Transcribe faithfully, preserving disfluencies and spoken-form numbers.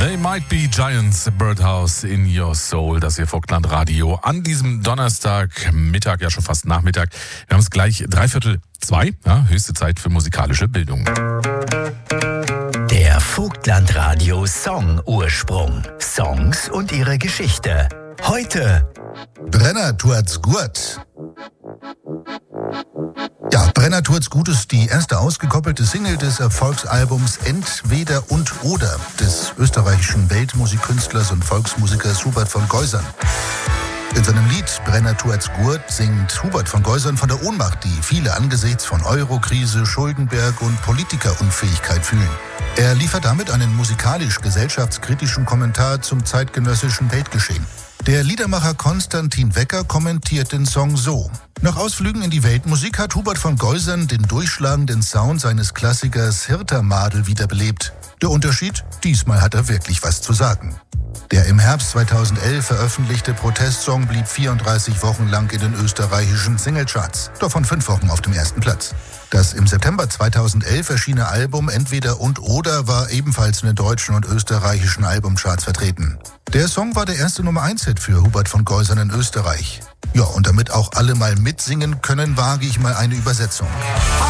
They might be giants, Birdhouse in your soul, das hier Vogtland Radio an diesem Donnerstagmittag, ja schon fast Nachmittag. Wir haben es gleich dreiviertel zwei, ja, höchste Zeit für musikalische Bildung. Der Vogtland Radio Song Ursprung. Songs und ihre Geschichte. Heute Brenner tuat's gut. Ja, Brenner tuat's gut ist die erste ausgekoppelte Single des Erfolgsalbums Entweder und Oder des österreichischen Weltmusikkünstlers und Volksmusikers Hubert von Geusern. In seinem Lied Brenner tuat's gut singt Hubert von Geusern von der Ohnmacht, die viele angesichts von Eurokrise, Schuldenberg und Politikerunfähigkeit fühlen. Er liefert damit einen musikalisch-gesellschaftskritischen Kommentar zum zeitgenössischen Weltgeschehen. Der Liedermacher Konstantin Wecker kommentiert den Song so: Nach Ausflügen in die Weltmusik hat Hubert von Geusern den durchschlagenden Sound seines Klassikers Hirtermadel wiederbelebt. Der Unterschied? Diesmal hat er wirklich was zu sagen. Der im Herbst zweitausendelf veröffentlichte Protestsong blieb vierunddreißig Wochen lang in den österreichischen Singlecharts, davon fünf Wochen auf dem ersten Platz. Das im September zweitausendelf erschienene Album Entweder und Oder war ebenfalls in den deutschen und österreichischen Albumcharts vertreten. Der Song war der erste Nummer eins Hit für Hubert von Geusern in Österreich. Ja, und damit auch alle mal mitsingen können, wage ich mal eine Übersetzung.